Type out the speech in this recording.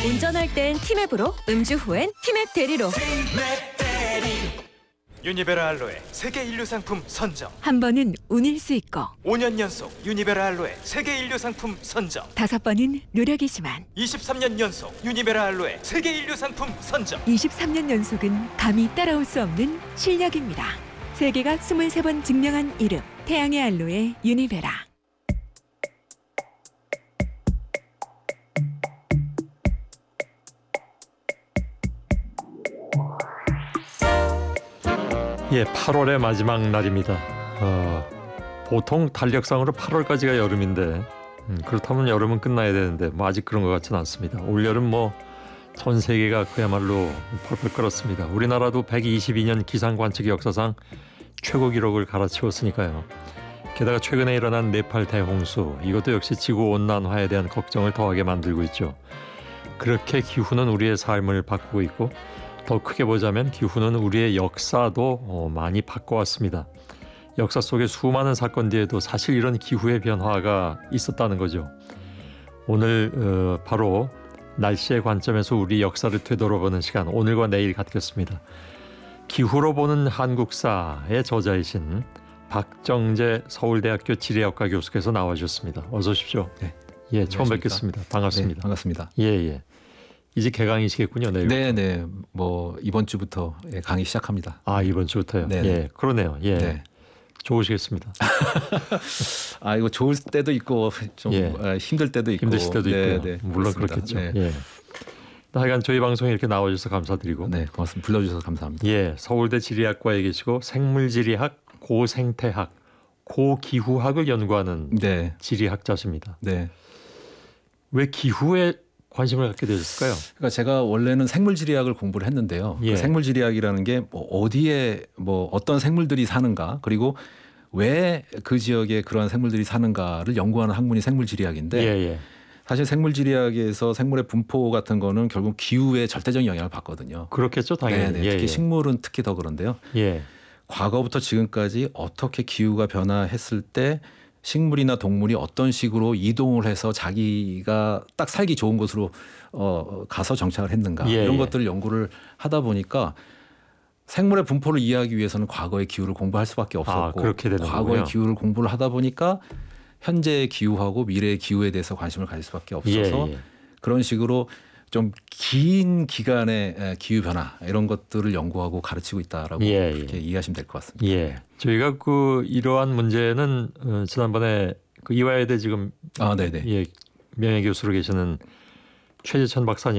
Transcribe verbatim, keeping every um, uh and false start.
운전할 땐 티맵으로, 음주 후엔 티맵 대리로. 유니베라 알로에 세계 인류 상품 선정. 한 번은 운일 수 있고, 오 년 연속 유니베라 알로에 세계 인류 상품 선정. 다섯 번은 노력이지만 이십삼 년 연속 유니베라 알로에 세계 인류 상품 선정. 이십삼 년 연속은 감히 따라올 수 없는 실력입니다. 세계가 이십삼 번 증명한 이름, 태양의 알로에 유니베라. 예, 팔월의 마지막 날입니다. 어, 보통 달력상으로 팔월까지가 여름인데 음, 그렇다면 여름은 끝나야 되는데 뭐 아직 그런 것 같지는 않습니다. 올여름 뭐 전 세계가 그야말로 펄펄 끓었습니다. 우리나라도 백이십이 년 기상관측 역사상 최고 기록을 갈아치웠으니까요. 게다가 최근에 일어난 네팔 대홍수, 이것도 역시 지구온난화에 대한 걱정을 더하게 만들고 있죠. 그렇게 기후는 우리의 삶을 바꾸고 있고, 더 크게 보자면 기후는 우리의 역사도 많이 바꿔왔습니다. 역사 속에 수많은 사건 뒤에도 사실 이런 기후의 변화가 있었다는 거죠. 오늘 어, 바로 날씨의 관점에서 우리 역사를 되돌아보는 시간, 오늘과 내일 갖겠습니다. 기후로 보는 한국사의 저자이신 박정재 서울대학교 지리학과 교수께서 나와주셨습니다. 어서 오십시오. 네. 예, 처음 뵙겠습니다. 반갑습니다. 네, 반갑습니다. 예, 예. 이제 개강이시겠군요, 내일. 네, 네. 뭐 이번 주부터 강의 시작합니다. 아, 이번 주부터요. 네. 예, 그러네요. 예, 네. 좋으시겠습니다. 아, 이거 좋을 때도 있고 좀 예. 힘들 때도 있고. 힘드실 때도 네, 있고요. 네, 물론 그렇습니다. 그렇겠죠. 네. 예. 하여간 저희 방송에 이렇게 나와주셔서 감사드리고. 네, 고맙습니다. 불러주셔서 감사합니다. 예, 서울대 지리학과에 계시고 생물지리학, 고생태학, 고기후학을 연구하는 네, 지리학자십니다. 네. 왜 기후에 관심을 갖게 되셨을까요? 그러니까 제가 원래는 생물지리학을 공부를 했는데요. 예. 그 생물지리학이라는 게 뭐 어디에 뭐 어떤 생물들이 사는가, 그리고 왜 그 지역에 그러한 생물들이 사는가를 연구하는 학문이 생물지리학인데, 예, 예. 사실 생물지리학에서 생물의 분포 같은 거는 결국 기후에 절대적인 영향을 받거든요. 그렇겠죠, 당연히. 네, 네. 예, 특히 예. 식물은 특히 더 그런데요. 예. 과거부터 지금까지 어떻게 기후가 변화했을 때 식물이나 동물이 어떤 식으로 이동을 해서 자기가 딱 살기 좋은 곳으로 어, 가서 정착을 했는가, 예, 이런 예. 것들을 연구를 하다 보니까 생물의 분포를 이해하기 위해서는 과거의 기후를 공부할 수밖에 없었고, 아, 그렇게 되는 과거의 거군요. 기후를 공부를 하다 보니까 현재의 기후하고 미래의 기후에 대해서 관심을 가질 수밖에 없어서 예, 예. 그런 식으로 좀 긴 기간의 기후 변화 이런 것들을 연구하고 가르치고 있다라고 예, 그렇게 예. 이해하시면 될 것 같습니다. 예. 저희가 그 이러한 문제는 어, 지난번에 그 이화여대 지금 아, 네네. 예, 명예교수로 계시는 최재천 박사님